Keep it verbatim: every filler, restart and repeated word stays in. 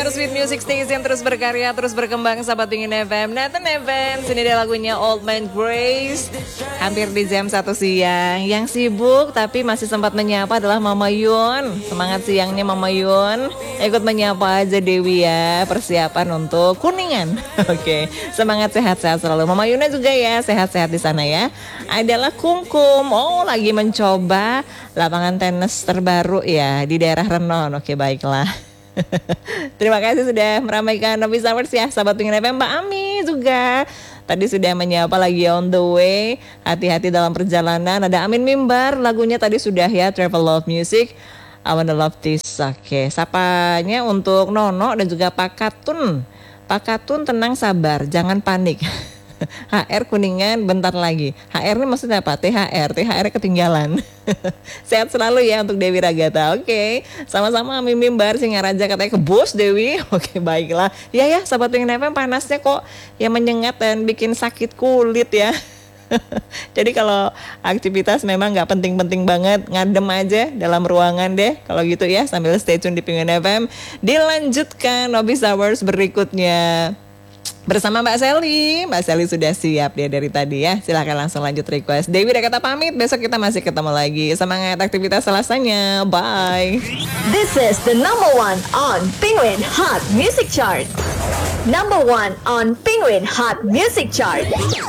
Your Sweet Music Station, terus berkarya, terus berkembang, sahabat Pingin F M, Nathan Event. Sini dia lagunya Old Man Grace. Hampir di jam satu siang. Yang sibuk tapi masih sempat menyapa adalah Mama Yun. Semangat siangnya Mama Yun. Ikut menyapa aja Dewi ya. Persiapan untuk Kuningan. Oke, semangat sehat-sehat selalu. Mama Yunnya juga ya, sehat-sehat di sana ya. Adalah Kungkum. Oh, lagi mencoba lapangan tenis terbaru ya di daerah Renon. Oke, baiklah. Terima kasih sudah meramaikan Novis Hours ya, sahabat Pingin F M. Mbak Ami juga tadi sudah menyapa lagi on the way. Hati-hati dalam perjalanan. Ada Amin Mimbar, lagunya tadi sudah ya, Travel Love Music, I Wanna Love This. Oke, sapanya untuk Nono dan juga Pak Katun. Pak Katun tenang sabar, jangan panik. H R Kuningan bentar lagi. H R ini maksudnya apa? T H R, T H R ketinggalan. Sehat selalu ya untuk Dewi Ragata. Oke, sama-sama Mimi Mimbar Singaraja katanya ke bos Dewi. Oke, baiklah. Ya ya, sahabat Pingin F M, panasnya kok yang menyengat dan bikin sakit kulit ya. Jadi kalau aktivitas memang nggak penting-penting banget, ngadem aja dalam ruangan deh. Kalau gitu ya, sambil stay tune di Pingin F M. Dilanjutkan Novis Hours berikutnya bersama Mbak Sally. Mbak Sally sudah siap dia dari tadi ya. Silahkan langsung lanjut request. Dewi udah kata pamit. Besok kita masih ketemu lagi. Semangat aktivitas Selasanya. Bye. This is the number one on Penguin Hot Music Chart. Number one on Penguin Hot Music Chart.